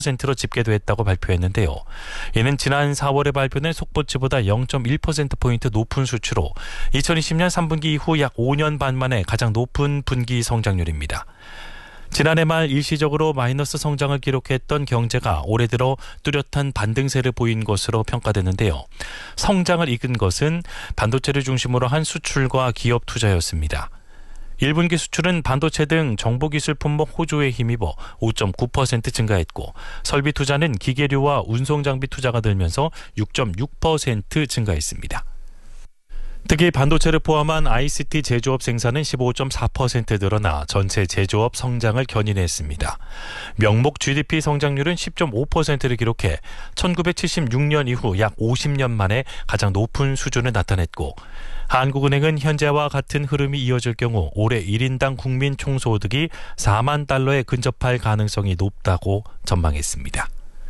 0.5%로 집계됐다고 발표했는데요. 이는 지난 4월에 발표된 속보치보다 0.1%포인트 높은 수치로 2020년 3분기 이후 약 5년 반 만에 가장 높은 분기 성장률입니다. 지난해 말 일시적으로 마이너스 성장을 기록했던 경제가 올해 들어 뚜렷한 반등세를 보인 것으로 평가되는데요. 성장을 이끈 것은 반도체를 중심으로 한 수출과 기업 투자였습니다. 1분기 수출은 반도체 등 정보기술 품목 호조에 힘입어 5.9% 증가했고 설비 투자는 기계류와 운송장비 투자가 늘면서 6.6% 증가했습니다. 특히 반도체를 포함한 ICT 제조업 생산은 15.4% 늘어나 전체 제조업 성장을 견인했습니다. 명목 GDP 성장률은 10.5%를 기록해 1976년 이후 약 50년 만에 가장 높은 수준을 나타냈고 한국은행은 현재와 같은 흐름이 이어질 경우 올해 1인당 국민 총소득이 4만 달러에 근접할 가능성이 높다고 전망했습니다.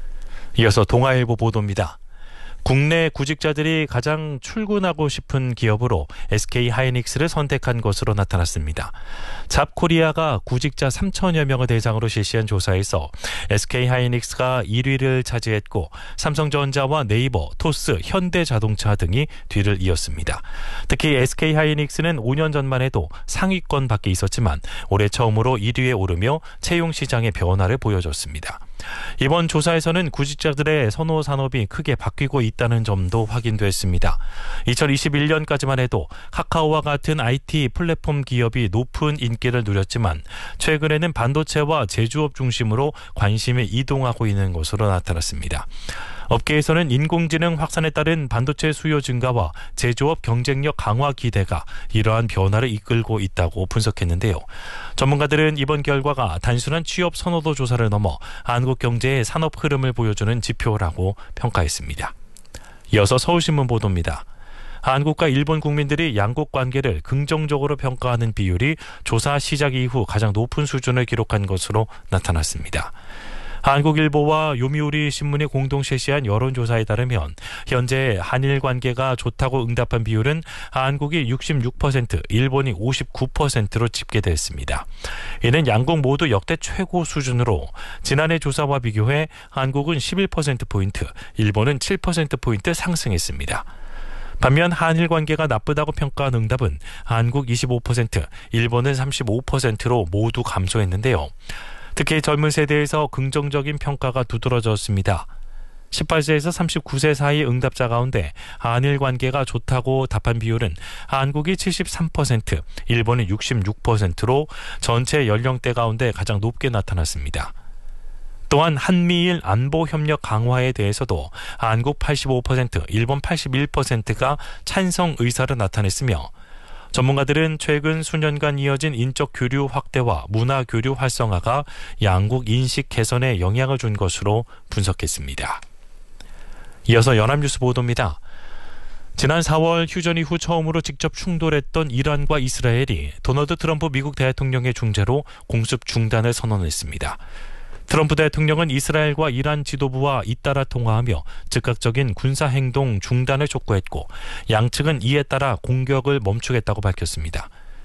이어서 동아일보 보도입니다. 국내 구직자들이 가장 출근하고 싶은 기업으로 SK하이닉스를 선택한 것으로 나타났습니다. 잡코리아가 구직자 3천여 명을 대상으로 실시한 조사에서 SK하이닉스가 1위를 차지했고 삼성전자와 네이버, 토스, 현대자동차 등이 뒤를 이었습니다. 특히 SK하이닉스는 5년 전만 해도 상위권 밖에 있었지만 올해 처음으로 1위에 오르며 채용 시장의 변화를 보여줬습니다. 이번 조사에서는 구직자들의 선호 산업이 크게 바뀌고 있다는 점도 확인됐습니다. 2021년까지만 해도 카카오와 같은 IT 플랫폼 기업이 높은 인기를 누렸지만 최근에는 반도체와 제조업 중심으로 관심이 이동하고 있는 것으로 나타났습니다. 업계에서는 인공지능 확산에 따른 반도체 수요 증가와 제조업 경쟁력 강화 기대가 이러한 변화를 이끌고 있다고 분석했는데요. 전문가들은 이번 결과가 단순한 취업 선호도 조사를 넘어 한국 경제의 산업 흐름을 보여주는 지표라고 평가했습니다. 이어서 서울신문 보도입니다. 한국과 일본 국민들이 양국 관계를 긍정적으로 평가하는 비율이 조사 시작 이후 가장 높은 수준을 기록한 것으로 나타났습니다. 한국일보와 요미우리 신문이 공동 실시한 여론조사에 따르면 현재 한일 관계가 좋다고 응답한 비율은 한국이 66%, 일본이 59%로 집계됐습니다. 이는 양국 모두 역대 최고 수준으로 지난해 조사와 비교해 한국은 11%포인트, 일본은 7%포인트 상승했습니다. 반면 한일 관계가 나쁘다고 평가한 응답은 한국 25%, 일본은 35%로 모두 감소했는데요. 특히 젊은 세대에서 긍정적인 평가가 두드러졌습니다. 18세에서 39세 사이 응답자 가운데 한일 관계가 좋다고 답한 비율은 한국이 73%, 일본이 66%로 전체 연령대 가운데 가장 높게 나타났습니다. 또한 한미일 안보 협력 강화에 대해서도 한국 85%, 일본 81%가 찬성 의사를 나타냈으며 전문가들은 최근 수년간 이어진 인적 교류 확대와 문화 교류 활성화가 양국 인식 개선에 영향을 준 것으로 분석했습니다. 이어서 연합뉴스 보도입니다. 지난 4월 휴전 이후 처음으로 직접 충돌했던 이란과 이스라엘이 도널드 트럼프 미국 대통령의 중재로 공습 중단을 선언했습니다. 트럼프 대통령은 이스라엘과 이란 지도부와 잇따라 통화하며 즉각적인 군사행동 중단을 촉구했고 양측은 이에 따라 공격을 멈추겠다고 밝혔습니다.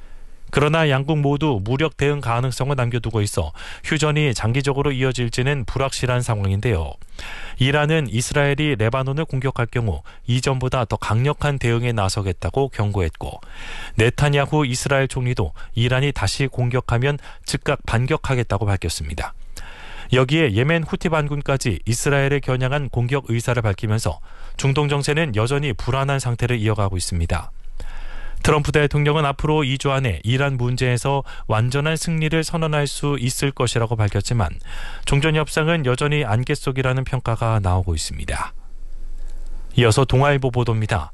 그러나 양국 모두 무력 대응 가능성을 남겨두고 있어 휴전이 장기적으로 이어질지는 불확실한 상황인데요. 이란은 이스라엘이 레바논을 공격할 경우 이전보다 더 강력한 대응에 나서겠다고 경고했고 네타냐후 이스라엘 총리도 이란이 다시 공격하면 즉각 반격하겠다고 밝혔습니다. 여기에 예멘 후티 반군까지 이스라엘에 겨냥한 공격 의사를 밝히면서 중동 정세는 여전히 불안한 상태를 이어가고 있습니다. 트럼프 대통령은 앞으로 2주 안에 이란 문제에서 완전한 승리를 선언할 수 있을 것이라고 밝혔지만 종전 협상은 여전히 안개 속이라는 평가가 나오고 있습니다. 이어서 동아일보 보도입니다.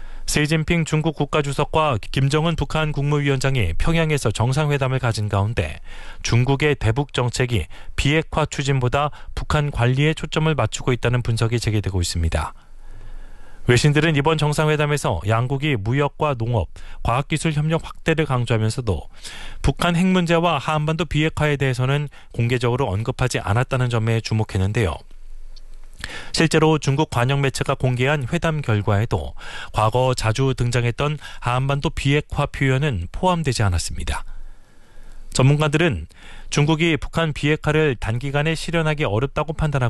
시진핑 중국 국가주석과 김정은 북한 국무위원장이 평양에서 정상회담을 가진 가운데 중국의 대북 정책이 비핵화 추진보다 북한 관리에 초점을 맞추고 있다는 분석이 제기되고 있습니다. 외신들은 이번 정상회담에서 양국이 무역과 농업, 과학기술 협력 확대를 강조하면서도 북한 핵 문제와 한반도 비핵화에 대해서는 공개적으로 언급하지 않았다는 점에 주목했는데요. 실제로 중국 관영 매체가 공개한 회담 결과에도 과거 자주 등장했던 한반도 비핵화 표현은 포함되지 않았습니다. 전문가들은 중국이 북한 비핵화를 단기간에 실현하기 어렵다고 판단하고